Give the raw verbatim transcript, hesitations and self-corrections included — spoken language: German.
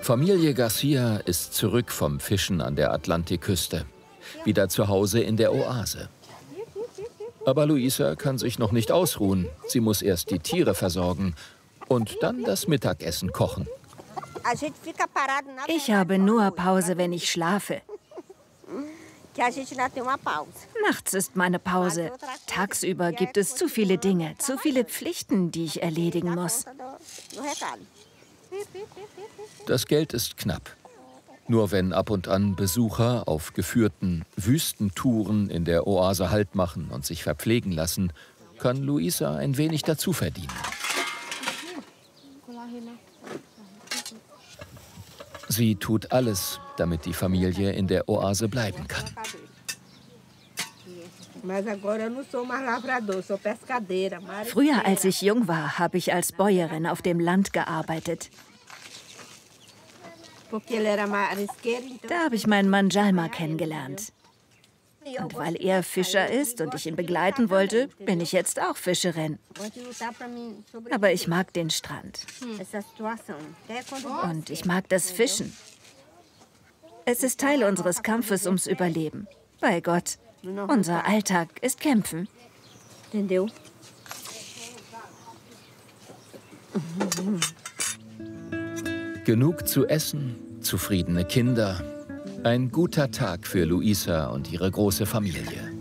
Familie Garcia ist zurück vom Fischen an der Atlantikküste. Wieder zu Hause in der Oase. Aber Luisa kann sich noch nicht ausruhen. Sie muss erst die Tiere versorgen und dann das Mittagessen kochen. Ich habe nur Pause, wenn ich schlafe. Nachts ist meine Pause. Tagsüber gibt es zu viele Dinge, zu viele Pflichten, die ich erledigen muss. Das Geld ist knapp. Nur wenn ab und an Besucher auf geführten Wüstentouren in der Oase Halt machen und sich verpflegen lassen, kann Luisa ein wenig dazu verdienen. Sie tut alles, damit die Familie in der Oase bleiben kann. Früher, als ich jung war, habe ich als Bäuerin auf dem Land gearbeitet. Da habe ich meinen Mann Jalma kennengelernt. Und weil er Fischer ist und ich ihn begleiten wollte, bin ich jetzt auch Fischerin. Aber ich mag den Strand. Und ich mag das Fischen. Es ist Teil unseres Kampfes ums Überleben. Bei Gott, unser Alltag ist Kämpfen. Genug zu essen, zufriedene Kinder. Ein guter Tag für Luisa und ihre große Familie.